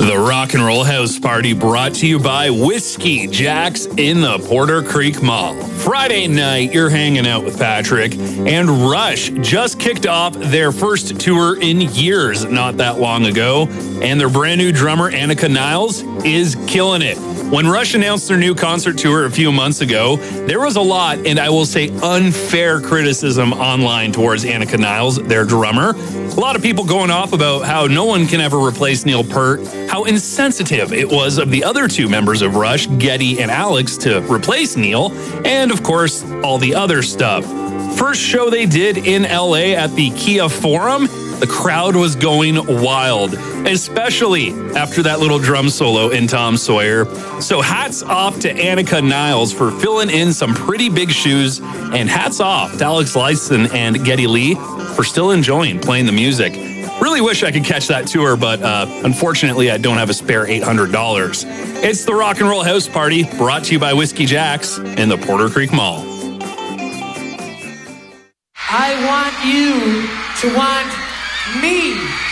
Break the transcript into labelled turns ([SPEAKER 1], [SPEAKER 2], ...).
[SPEAKER 1] The Rock and Roll House Party brought to you by Whiskey Jack's in the Porter Creek Mall. Friday night, you're hanging out with Patrick, and Rush just kicked off their first tour in years not that long ago, and their brand new drummer, Annika Niles, is killing it. When Rush announced their new concert tour a few months ago, there was a lot, and I will say unfair criticism online towards Annika Niles, their drummer. A lot of people going off about how no one can ever replace Neil Peart, how insensitive it was of the other two members of Rush, Geddy and Alex, to replace Neil, and of course, all the other stuff. First show they did in LA at the Kia Forum, the crowd was going wild, especially after that little drum solo in Tom Sawyer. So hats off to Annika Niles for filling in some pretty big shoes, and hats off to Alex Lifeson and Geddy Lee for still enjoying playing the music. Really wish I could catch that tour, but unfortunately I don't have a spare $800. It's the Rock and Roll House Party, brought to you by Whiskey Jack's in the Porter Creek Mall.
[SPEAKER 2] I want you to want me.